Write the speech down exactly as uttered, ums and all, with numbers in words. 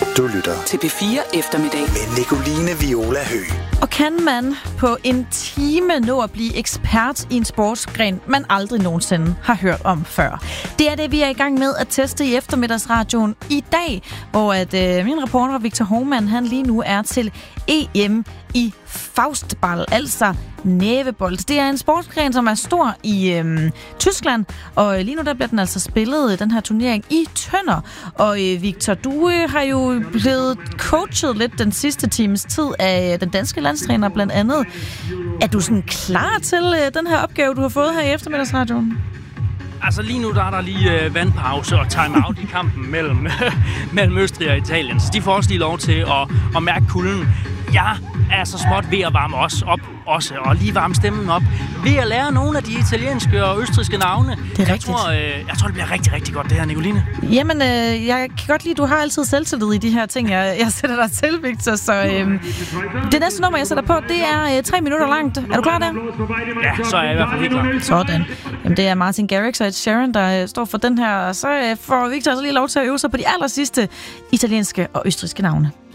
Du lytter til P fire Eftermiddag med Nicoline Viola Høgh. Og kan man på en time nå at blive ekspert i en sportsgren, man aldrig nogensinde har hørt om før? Det er det, vi er i gang med at teste i eftermiddagsradioen i dag, hvor at, øh, min reporter Victor Hovmand, han lige nu er til E M i Faustball, altså nævebold. Det er en sportsgren, som er stor i øhm, Tyskland, og lige nu der bliver den altså spillet, den her turnering, i Tønder. Og øh, Victor, du øh, har jo blevet coachet lidt den sidste times tid af den danske landstræner blandt andet. Er du sådan klar til øh, den her opgave, du har fået her i eftermiddagsradioen? Altså lige nu der er der lige øh, vandpause og time-out i kampen mellem, mellem Østrig og Italien. Så de får også lige lov til at, at mærke kulden. Jeg er så småt ved at varme os op også, og lige varme stemmen op. Ved at lære nogle af de italienske og østrigske navne. Det er jeg rigtigt. Tror, øh, jeg tror, det bliver rigtig, rigtig godt, det her, Nicoline. Jamen, øh, jeg kan godt lide, at du har altid selvtillid i de her ting, jeg, jeg sætter dig til, Victor. Så øh, det næste nummer, jeg sætter på, det er øh, tre minutter langt. Er du klar der? Ja, så er jeg i hvert fald helt klar. Sådan. Jamen, det er Martin Garrix og Ed Sheeran, der øh, står for den her. Og så øh, får Victor altså lige lov til at øve sig på de aller sidste italienske og østrigske navne.